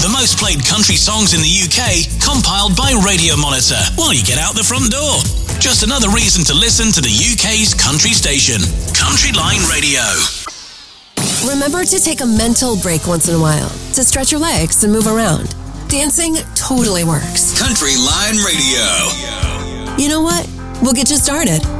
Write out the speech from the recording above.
The most played country songs in the UK, compiled by Radio Monitor while you get out the front door. Just another reason to listen to the UK's country station, Country Line Radio. Remember to take a mental break once in a while to stretch your legs and move around. Dancing totally works. Country Line Radio. You know what? We'll get you started.